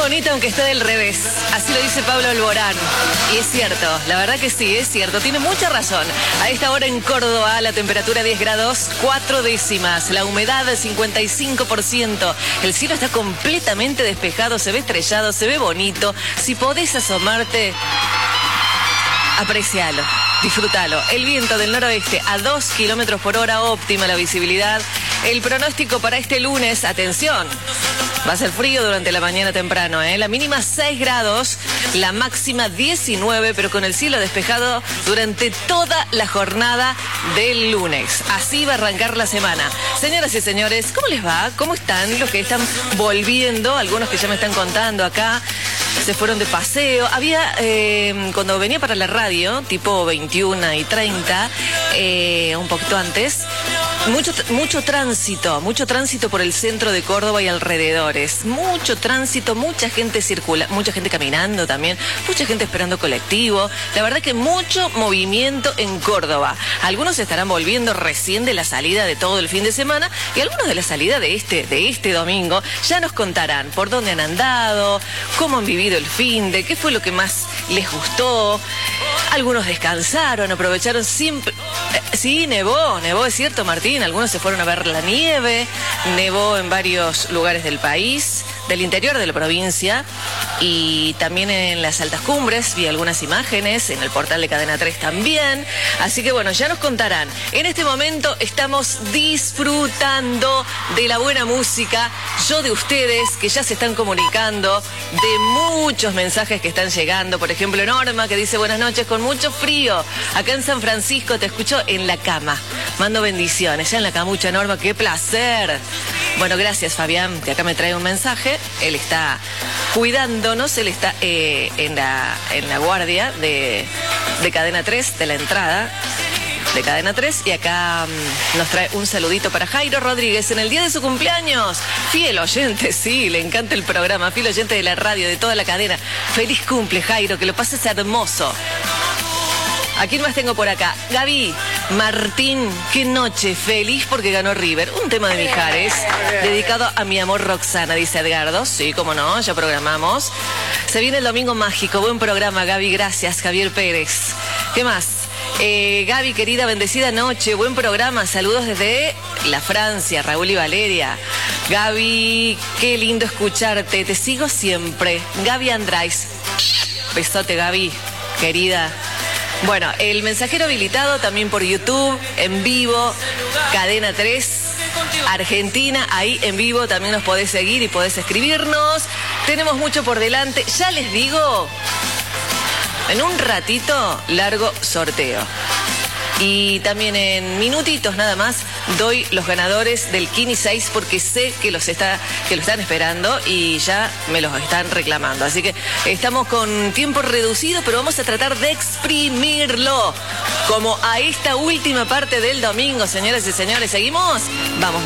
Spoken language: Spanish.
bonita aunque esté del revés. Así lo dice Pablo Alborán. Y es cierto, la verdad que sí, es cierto. Tiene mucha razón. A esta hora en Córdoba la temperatura 10 grados, 4 décimas. La humedad 55%. El cielo está completamente despejado, se ve estrellado, se ve bonito. Si podés asomarte, aprecialo. Disfrútalo. El viento del noroeste a 2 kilómetros por hora, óptima la visibilidad. El pronóstico para este lunes, atención, va a ser frío durante la mañana temprano, La mínima 6 grados, la máxima 19, pero con el cielo despejado durante toda la jornada del lunes. Así va a arrancar la semana. Señoras y señores, ¿cómo les va? ¿Cómo están los que están volviendo? Algunos que ya me están contando acá. Se fueron de paseo. Había, cuando venía para la radio, tipo 21:30, un poquito antes, mucho tránsito por el centro de Córdoba y alrededores. Mucho tránsito, mucha gente circula, mucha gente caminando también, mucha gente esperando colectivo. La verdad que mucho movimiento en Córdoba. Algunos estarán volviendo recién de la salida de todo el fin de semana y algunos de la salida de este domingo. Ya nos contarán por dónde han andado, cómo han vivido el fin de, qué fue lo que más les gustó. Algunos descansaron, aprovecharon siempre. Sí, nevó, es cierto, Martín. Algunos se fueron a ver la nieve. Nevó en varios lugares del país, del interior de la provincia y también en las altas cumbres. Vi algunas imágenes en el portal de Cadena 3 también. Así que bueno, ya nos contarán. En este momento estamos disfrutando de la buena música. Yo de ustedes que ya se están comunicando, de muchos mensajes que están llegando. Por ejemplo, Norma que dice buenas noches con mucho frío. Acá en San Francisco te escucho en la cama. Mando bendiciones. Ya en la camucha, Norma, qué placer. Bueno, gracias Fabián, que acá me trae un mensaje. Él está cuidándonos, él está en la guardia de Cadena 3, de la entrada de Cadena 3, y acá nos trae un saludito para Jairo Rodríguez en el día de su cumpleaños. Fiel oyente, sí, le encanta el programa, fiel oyente de la radio, de toda la cadena. Feliz cumple, Jairo, que lo pases hermoso. ¿A quién más tengo por acá? Gaby Martín, qué noche, feliz porque ganó River. Un tema de Mijares, dedicado a mi amor Roxana, dice Edgardo. Sí, cómo no, ya programamos. Se viene el domingo mágico, buen programa, Gaby, gracias, Javier Pérez. ¿Qué más? Gaby, querida, bendecida noche, buen programa, saludos desde la Francia, Raúl y Valeria. Gaby, qué lindo escucharte, te sigo siempre. Gaby Andrés, besote Gaby, querida. Bueno, el mensajero habilitado también por YouTube, en vivo, Cadena 3, Argentina, ahí en vivo también nos podés seguir y podés escribirnos. Tenemos mucho por delante, ya les digo, en un ratito largo sorteo. Y también en minutitos nada más doy los ganadores del Kini 6 porque sé que lo están esperando y ya me los están reclamando. Así que estamos con tiempo reducido, pero vamos a tratar de exprimirlo como a esta última parte del domingo, señoras y señores. ¿Seguimos? Vamos.